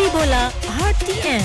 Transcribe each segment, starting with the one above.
Bola RTM.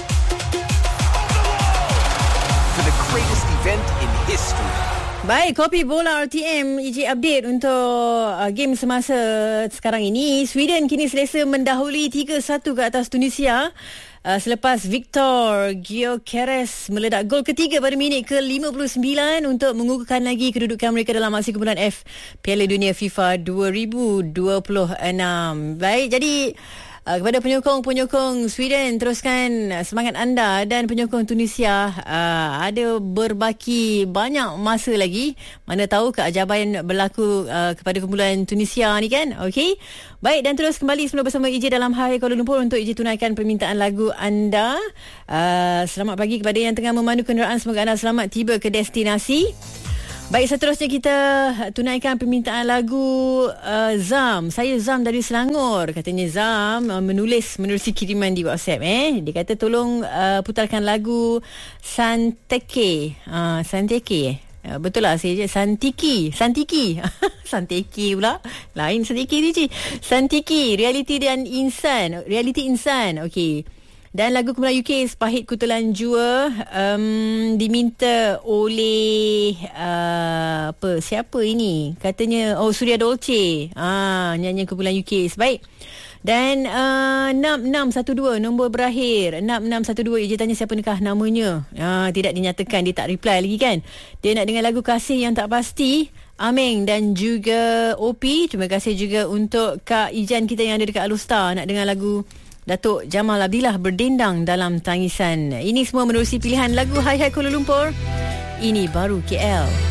For the greatest event in history. Baik, Kopi Bola RTM EJ update untuk game semasa sekarang ini. Sweden kini selesa mendahului 3-1 ke atas Tunisia. Selepas Victor Gyökeres meledak gol ketiga pada minit ke-59 untuk mengukuhkan lagi kedudukan mereka dalam aksi kumpulan F Piala Dunia FIFA 2026. Baik, jadi kepada penyokong-penyokong Sweden, teruskan semangat anda, dan penyokong Tunisia ada berbaki banyak masa lagi. Mana tahu keajaiban berlaku kepada kumpulan Tunisia ni kan. Okey. Baik, dan terus kembali semula bersama EJ dalam Hai Kuala Lumpur untuk EJ tunaikan permintaan lagu anda. Selamat pagi kepada yang tengah memandu kenderaan, semoga anda selamat tiba ke destinasi. Baik, seterusnya kita tunaikan permintaan lagu Zam. Saya Zam dari Selangor. Katanya Zam menerusi kiriman di WhatsApp. Dia kata tolong putarkan lagu Santeke. Santeke. Betul lah saya je. Santiki. Santiki pula. Lain Santiki ni je. Santiki. Reality Insan. Okey. Dan lagu kumpulan UK Sepahit Kutulan Jua diminta oleh siapa ini? Katanya Surya Dolce. Nyanyian kumpulan UK. Baik. Dan 6612 nombor berakhir 6612. Dia tanya siapa nikah namanya. Tidak dinyatakan, dia tak reply lagi kan. Dia nak dengar lagu Kasih Yang Tak Pasti, Ameng dan juga OP. Terima kasih juga untuk Kak Ijan kita yang ada dekat Alustar, nak dengar lagu Datuk Jamal Abdillah Berdendang Dalam Tangisan. Ini semua menerusi pilihan lagu Hai Hai Kuala Lumpur. Ini baru KL.